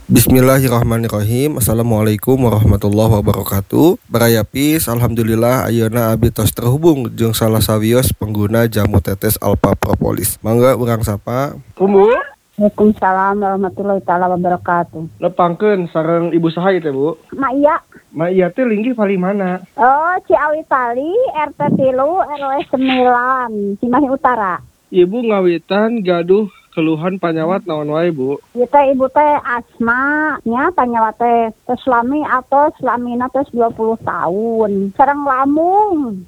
Bismillahirrahmanirrahim. Assalamualaikum warahmatullahi wabarakatuh. Barayapis, alhamdulillah ayeuna abdi tos terhubung jeung salah sawios pengguna jamu tetes Alpha Propolis. Mangga urang sapa. Bu, Waalaikumsalam warahmatullahi taala wabarakatuh. lepangkeun sareng ibu saha ieu teh, Bu? Mak iya. Ma ieu teh linggih pali mana? Oh, Ciawi Tali, RT 3, RW 9, Cimahi Utara. Ibu ngawitan gaduh keluhan panyawat naon wae, Bu? Ieu teh ibu teh asma nya panyawat teh selami atau selamina teh 20 tahun. Sareng lambung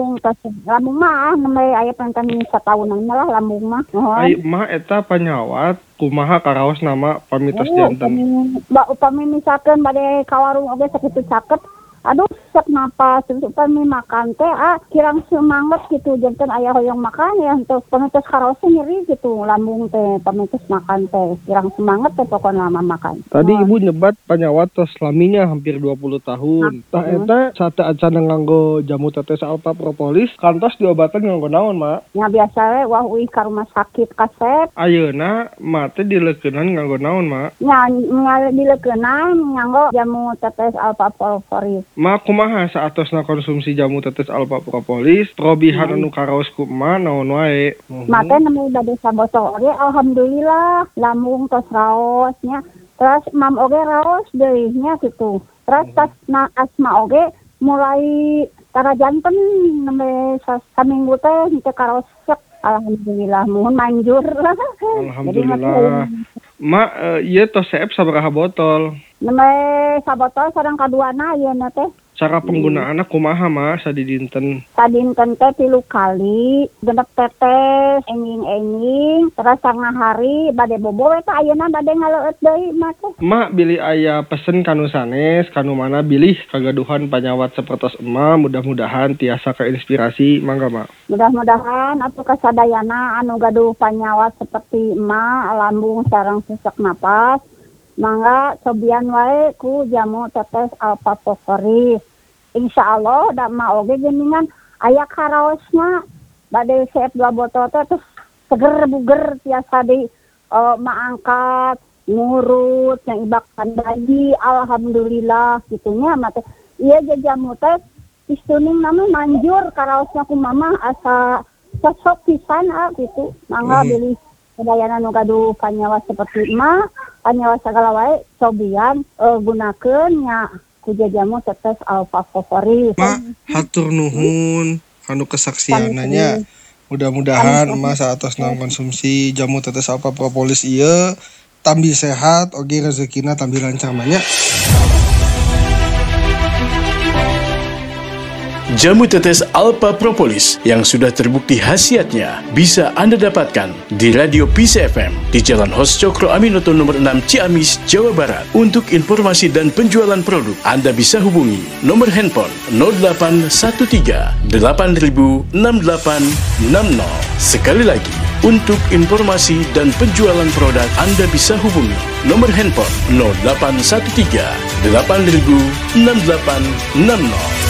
mah nembe aya pengen satahunan lah lambung mah. Ai mah eta panyawat kumaha karaos nama pamitos janten. Upami misalkan bade ka warung oge sakitu caket. Aduh, sesak napas, upami makan teh kirang semangat gitu, janten aya hoyong makan ya untuk pamitos karosnya nyeri gitu, lambung teh pamitos makan teh kirang semangat teh pokoknya lama makan. Tadi ibu nyebat panyawat tos laminya hampir 20 tahun. Tah eta sate acan nganggo jamu tetes Alpha Propolis kantos diobatan nganggo naon, Mak? Ya biasa we wah uih ka rumah sakit kasep. Ayeuna mah teh dileukeunnan nganggo naon, Mak? Ya dileukeunnan nganggo jamu tetes Alpha Propolis. Ma kumaha saatosna konsumsi jamu tetes Alpha Propolis, probihan anu karaos kumaha naon wae. Mate nemu bade sabotol oge alhamdulillah lambung tos raosnya. Terus mam oge raos deui nya gitu. Terus tas asma oge mulai tara janten nembe saminggu teh henteu karaos sek. Alhamdulillah mohon manjur. Alhamdulillah. Ma ieu tos seep sabaraha botol? Nembe sabotol sareng kaduana ayeuna teh. Cara penggunaanna kumaha, Ma, sadidinten? Sadinten teh 3 kali, genep tetes, enging-enging, terus sanga hari bade bobo we teh ayeuna bade ngaleueut deui mah teh. Ma bilih aya pesen kanu sanes, kanu mana bilih kagaduhan panyawat sapertos emma, mudah-mudahan tiasa keinspirasi, mangga, Ma. Mudah-mudahan atuh kasadayana anu gaduh panyawat seperti emak, lambung sareng sesak napas, mangga cobian wae ku jamu tetes Alpha Propolis. Insyaallah da mah oge geuningan aya karaosna bade seep 2 botol teh terus seger buger tiasa di maangkat ngurut yang ibakan bayi alhamdulillah gitunya mah teh ieu jamu teh istuning nama manjur karaosna ku mamah asa sosok pisan gitu mangga bilih sadayana nu gaduh panyawat seperti emak panyawat sagala wae cobian gunakeun nya ku jamu tetes Alpha Propolis. Ma, hatur nuhun kanu kesaksiananya. Mudah-mudahan emas saatosna konsumsi jamu tetes Alpha Propolis ieu tambi sehat oge rezekina tambi lancar mah nya. Jamu tetes Alpha Propolis yang sudah terbukti khasiatnya bisa Anda dapatkan di Radio Peace FM di Jalan Hos Cokro Aminoto nomor 6 Ciamis, Jawa Barat. Untuk informasi dan penjualan produk, Anda bisa hubungi nomor handphone 0813 8000 6860. Sekali lagi, untuk informasi dan penjualan produk, Anda bisa hubungi nomor handphone 0813 8000 6860.